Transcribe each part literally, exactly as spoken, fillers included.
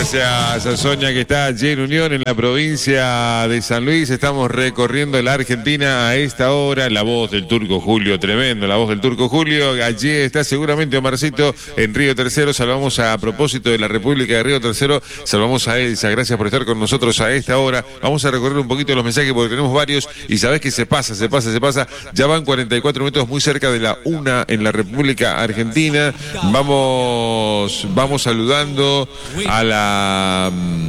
Gracias a Sonia que está allí en Unión, en la provincia de San Luis. Estamos recorriendo la Argentina a esta hora. La voz del Turco Julio, tremendo, la voz del Turco Julio. Allí está seguramente Omarcito en Río Tercero. Salvamos a propósito de la República de Río Tercero. Salvamos a Elsa. Gracias por estar con nosotros a esta hora. Vamos a recorrer un poquito los mensajes porque tenemos varios y sabés que se pasa, se pasa, se pasa. Ya van cuarenta y cuatro minutos, muy cerca de la una en la República Argentina. Vamos, vamos saludando a la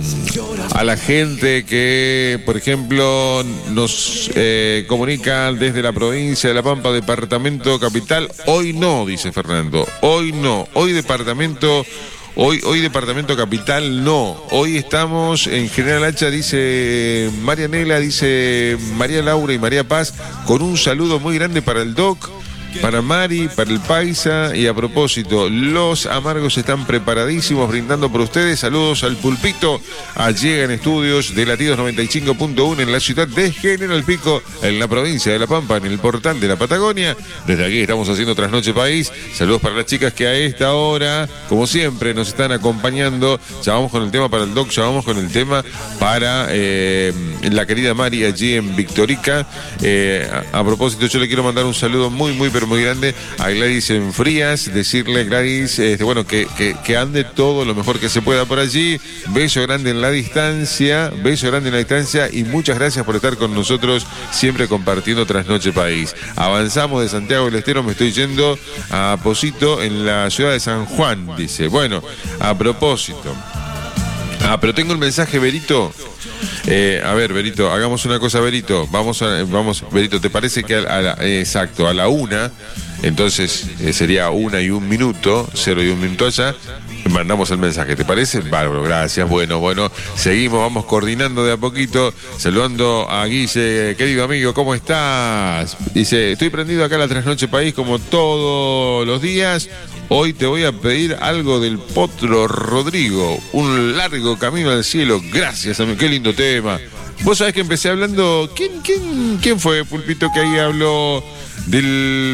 a la gente que, por ejemplo, nos eh, comunica desde la provincia de La Pampa, departamento capital. Hoy no, dice Fernando, hoy no, hoy departamento Hoy, hoy departamento capital no, hoy estamos en General Hacha, dice Marianela, dice María Laura y María Paz, con un saludo muy grande para el Doc, para Mari, para el Paisa. Y a propósito, los amargos están preparadísimos brindando por ustedes. Saludos al Pulpito. Allí en estudios de Latidos noventa y cinco punto uno en la ciudad de General Pico, en la provincia de La Pampa, en el portal de la Patagonia. Desde aquí estamos haciendo Trasnoche País. Saludos para las chicas que a esta hora, como siempre, nos están acompañando. Ya vamos con el tema para el Doc, ya vamos con el tema para eh, la querida Mari allí en Victorica. Eh, a, a propósito, yo le quiero mandar un saludo muy, muy muy grande a Gladys en Frías, decirle Gladys, este, bueno, que, que, que ande todo lo mejor que se pueda por allí. Beso grande en la distancia, beso grande en la distancia y muchas gracias por estar con nosotros siempre compartiendo Trasnoche País. Avanzamos de Santiago del Estero, me estoy yendo a Posito en la ciudad de San Juan, dice. Bueno, a propósito. Ah, pero tengo el mensaje, Berito. Eh, a ver, Berito, hagamos una cosa, Berito. Vamos, a, vamos, Berito, ¿te parece que a, a la, eh, exacto, a la una, entonces eh, sería una y un minuto, cero y un minuto allá, mandamos el mensaje, ¿te parece? Bárbaro, gracias. Bueno, bueno, seguimos, vamos coordinando de a poquito, saludando a Guille, querido amigo, ¿cómo estás? Dice, estoy prendido acá a la Trasnoche País como todos los días. Hoy te voy a pedir algo del Potro Rodrigo, un largo camino al cielo. Gracias, amigo, qué lindo tema. Vos sabés que empecé hablando, ¿quién, quién, quién fue, Pulpito, que ahí habló del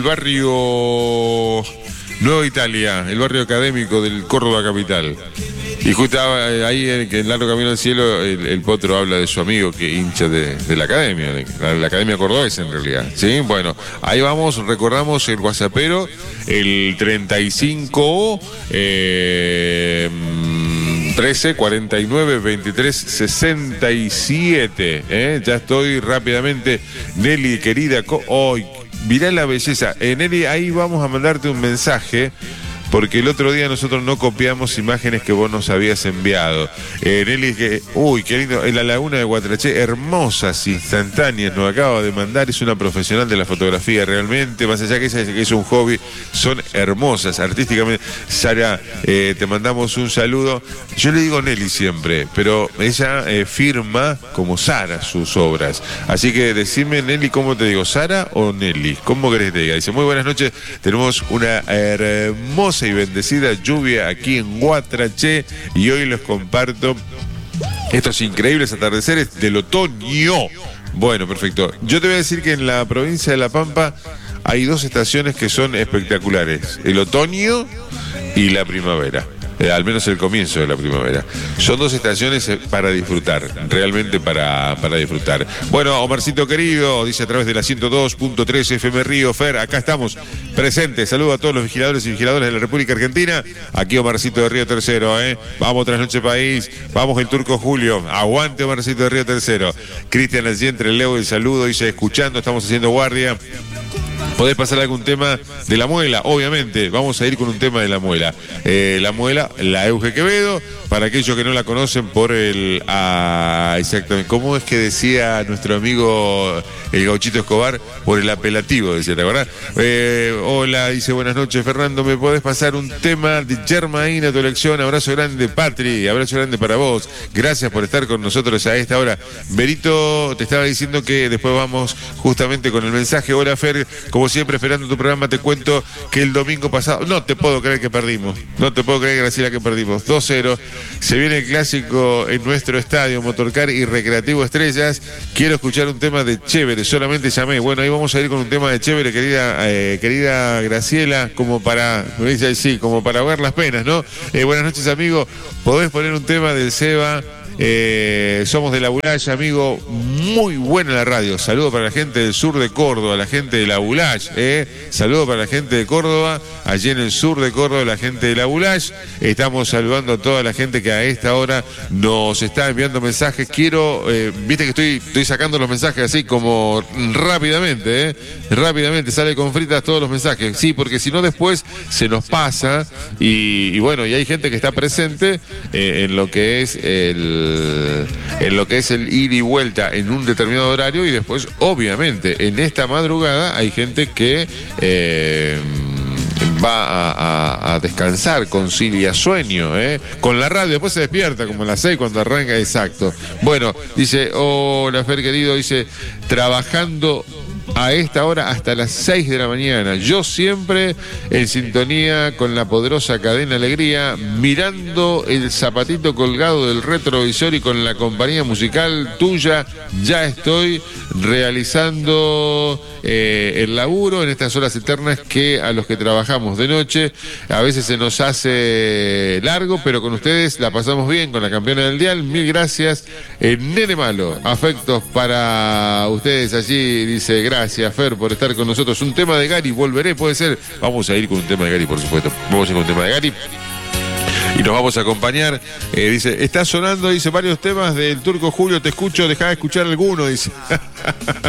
barrio Nueva Italia, el barrio académico del Córdoba capital? Y justo ahí en el largo camino al cielo, el, el Potro habla de su amigo que hincha de, de la academia, de la, la academia cordobesa en realidad. Sí, bueno, ahí vamos, recordamos el WhatsAppero, el treinta y cinco, eh, trece, cuarenta y nueve, veintitrés, sesenta y siete. ¿eh? Ya estoy rápidamente, Nelly, querida, hoy, oh, mirá la belleza. Eh, Nelly, ahí vamos a mandarte un mensaje. Porque el otro día nosotros no copiamos imágenes que vos nos habías enviado. Eh, Nelly, que, uy, qué lindo. En la laguna de Guatraché, hermosas, instantáneas, nos acaba de mandar. Es una profesional de la fotografía realmente. Más allá que es, que es un hobby, son hermosas artísticamente. Sara, eh, te mandamos un saludo. Yo le digo Nelly siempre, pero ella eh, firma como Sara sus obras. Así que decime, Nelly, ¿cómo te digo? ¿Sara o Nelly? ¿Cómo querés que te diga? Dice, muy buenas noches. Tenemos una hermosa y bendecida lluvia aquí en Guatraché y hoy les comparto estos increíbles atardeceres del otoño. Bueno, perfecto. Yo te voy a decir que en la provincia de La Pampa hay dos estaciones que son espectaculares: el otoño y la primavera. Eh, al menos el comienzo de la primavera. Son dos estaciones eh, para disfrutar, realmente para, para disfrutar. Bueno, Omarcito querido, dice a través de la ciento dos punto tres F M Río Fer, acá estamos presentes. Saludo a todos los vigiladores y vigiladoras de la República Argentina. Aquí Omarcito de Río Tercero, ¿eh? Vamos Trasnoche País, vamos el Turco Julio, aguante Omarcito de Río Tercero. Cristian allí entre el Leo, el saludo, dice, escuchando, estamos haciendo guardia. ¿Podés pasar algún tema de la muela? Obviamente, vamos a ir con un tema de la muela. Eh, la muela, la Euge Quevedo, para aquellos que no la conocen por el... Ah, exactamente, ¿cómo es que decía nuestro amigo el Gauchito Escobar? Por el apelativo, decía, ¿te acordás? Eh, hola, dice, buenas noches, Fernando, ¿me podés pasar un tema de Germain a tu elección? Abrazo grande, Patri, abrazo grande para vos. Gracias por estar con nosotros a esta hora. Berito, te estaba diciendo que después vamos justamente con el mensaje. Hola, Fer, como siempre, esperando tu programa, te cuento que el domingo pasado, no te puedo creer que perdimos, no te puedo creer, Graciela, que perdimos dos cero Se viene el clásico en nuestro estadio, Motorcar y Recreativo Estrellas. Quiero escuchar un tema de Chévere, solamente llamé. Bueno, ahí vamos a ir con un tema de Chévere, querida, eh, querida Graciela, como para, me dice sí, como para ahogar las penas, ¿no? Eh, buenas noches, amigo. ¿Podés poner un tema del Seba? Eh, somos de la Bulaya, amigo. Muy buena la radio. Saludo para la gente del sur de Córdoba, la gente de la Bulaya. Eh. Saludo para la gente de Córdoba, allí en el sur de Córdoba, la gente de la Bulaya. Estamos saludando a toda la gente que a esta hora nos está enviando mensajes. Quiero, eh, viste que estoy, estoy sacando los mensajes así como rápidamente, eh. rápidamente, sale con fritas todos los mensajes. Sí, porque si no después se nos pasa y, y bueno, y hay gente que está presente eh, en lo que es el en lo que es el ir y vuelta en un determinado horario, y después obviamente en esta madrugada hay gente que eh, va a, a, a descansar, concilia sueño, ¿eh? Con la radio, después se despierta como a las seis cuando arranca, exacto. Bueno, dice, hola Fer querido, dice, trabajando a esta hora hasta las seis de la mañana. Yo siempre en sintonía con la poderosa cadena Alegría, mirando el zapatito colgado del retrovisor y con la compañía musical tuya, ya estoy realizando eh, el laburo en estas horas eternas que a los que trabajamos de noche a veces se nos hace largo, pero con ustedes la pasamos bien, con la campeona del dial. Mil gracias, eh, Nene Malo. Afectos para ustedes allí, dice, gracias. Gracias, Fer, por estar con nosotros. Un tema de Gary, volveré, puede ser. Vamos a ir con un tema de Gary, por supuesto. Vamos a ir con un tema de Gary. Y nos vamos a acompañar. Eh, dice, está sonando, dice, varios temas del Turco Julio, te escucho, dejá de escuchar alguno, dice.